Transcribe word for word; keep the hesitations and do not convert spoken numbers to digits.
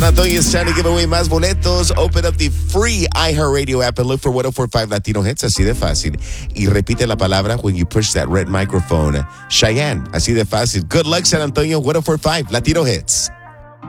Antonio is trying to give away más boletos. Open up the free iHeartRadio app and look for one oh four point five Latino Hits. Así de fácil. Y repite la palabra when you push that red microphone. Cheyenne. Así de fácil. Good luck, San Antonio. one oh four point five Latino Hits.